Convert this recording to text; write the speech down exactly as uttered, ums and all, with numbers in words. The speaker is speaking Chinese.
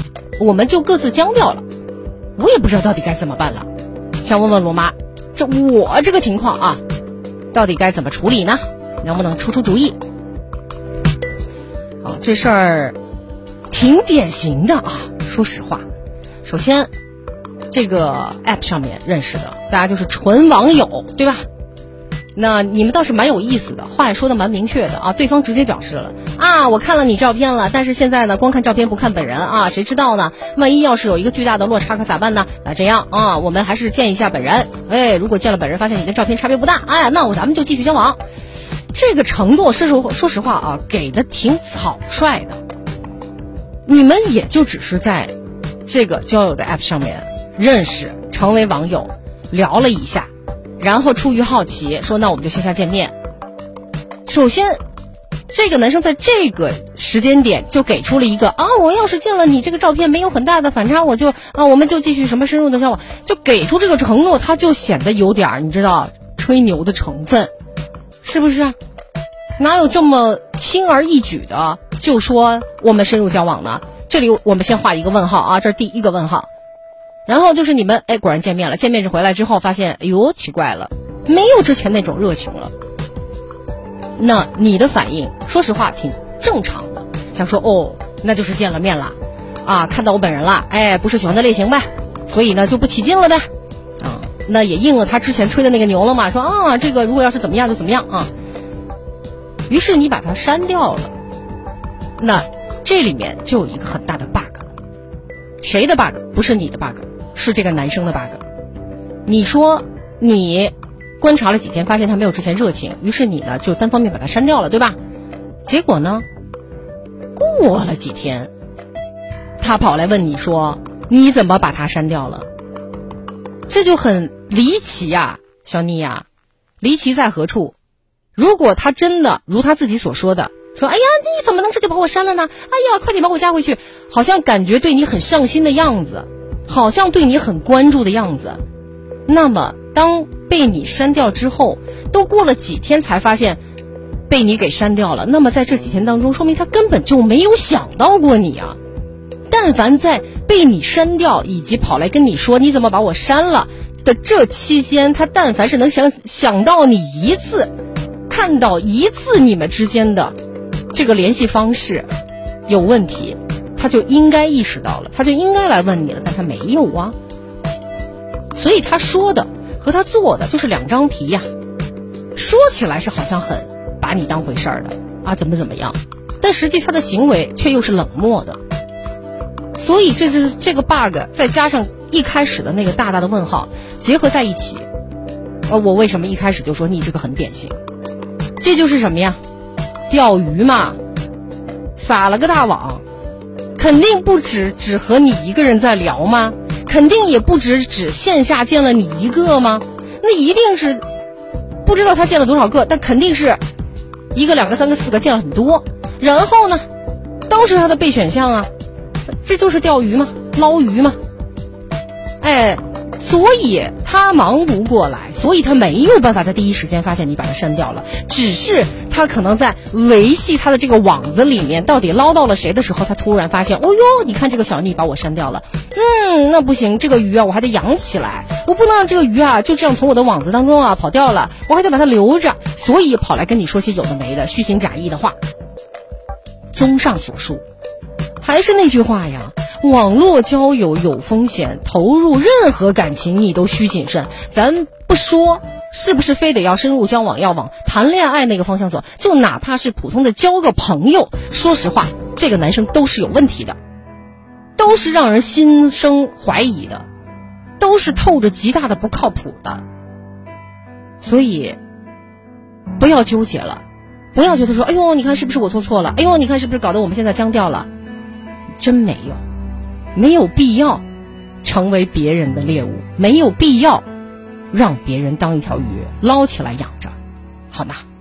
我们就各自僵掉了。我也不知道到底该怎么办了，想问问罗妈，这我这个情况啊，到底该怎么处理呢？能不能出出主意？啊，这事儿挺典型的啊，说实话。首先，这个 app 上面认识的，大家就是纯网友，对吧？那你们倒是蛮有意思的，话也说的蛮明确的啊，对方直接表示了啊，我看了你照片了，但是现在呢，光看照片不看本人啊，谁知道呢？万一要是有一个巨大的落差可咋办呢？那这样啊，我们还是见一下本人。哎，如果见了本人，发现你跟照片差别不大，哎呀，那我咱们就继续交往。这个承诺，说实说实话啊，给的挺草率的。你们也就只是在这个交友的 app 上面认识，成为网友，聊了一下。然后出于好奇说那我们就线下见面。首先这个男生在这个时间点就给出了一个啊，我要是见了你这个照片没有很大的反差，我就啊我们就继续什么深入的交往，就给出这个承诺，他就显得有点你知道吹牛的成分，是不是？哪有这么轻而易举的就说我们深入交往呢？这里我们先画一个问号啊，这是第一个问号。然后就是你们哎，果然见面了，见面回来之后发现，哎呦奇怪了，没有之前那种热情了。那你的反应说实话挺正常的，想说哦那就是见了面了啊，看到我本人了，哎不是喜欢的类型呗，所以呢就不起劲了呗啊，那也应了他之前吹的那个牛了嘛，说啊这个如果要是怎么样就怎么样啊。于是你把它删掉了，那这里面就有一个很大的 bug。 谁的 bug？ 不是你的 bug， 是这个男生的 bug。 你说你观察了几天发现他没有之前热情，于是你呢就单方面把他删掉了，对吧？结果呢过了几天他跑来问你说你怎么把他删掉了？这就很离奇呀，小妮呀，离奇在何处？如果他真的如他自己所说的说哎呀你怎么能这就把我删了呢？哎呀快点把我加回去，好像感觉对你很上心的样子，好像对你很关注的样子。那么当被你删掉之后，都过了几天才发现被你给删掉了，那么在这几天当中说明他根本就没有想到过你啊。但凡在被你删掉以及跑来跟你说你怎么把我删了的这期间，他但凡是能想想到你一次，看到一次你们之间的这个联系方式有问题，他就应该意识到了，他就应该来问你了，但他没有啊。所以他说的和他做的就是两张皮呀、啊。说起来是好像很把你当回事儿的啊，怎么怎么样，但实际他的行为却又是冷漠的。所以这就是这个 bug， 再加上一开始的那个大大的问号结合在一起，呃，我为什么一开始就说你这个很典型？这就是什么呀？钓鱼嘛，撒了个大网，肯定不止只和你一个人在聊吗？肯定也不止只线下见了你一个吗？那一定是不知道他见了多少个，但肯定是一个两个三个四个，见了很多。然后呢都是他的备选项啊，这就是钓鱼嘛，捞鱼嘛。哎，所以他忙不过来，所以他没有办法在第一时间发现你把他删掉了，只是他可能在维系他的这个网子里面到底捞到了谁的时候，他突然发现哦哟，你看这个小妮把我删掉了，嗯，那不行，这个鱼啊我还得养起来，我不能让这个鱼啊就这样从我的网子当中啊跑掉了，我还得把它留着，所以跑来跟你说些有的没的虚情假意的话。综上所述，还是那句话呀，网络交友有风险，投入任何感情你都需谨慎。咱不说是不是非得要深入交往，要往谈恋爱那个方向走，就哪怕是普通的交个朋友，说实话这个男生都是有问题的，都是让人心生怀疑的，都是透着极大的不靠谱的。所以不要纠结了，不要觉得说哎呦你看是不是我做错了，哎呦你看是不是搞得我们现在僵掉了，真没有，没有必要成为别人的猎物，没有必要让别人当一条鱼捞起来养着，好吗？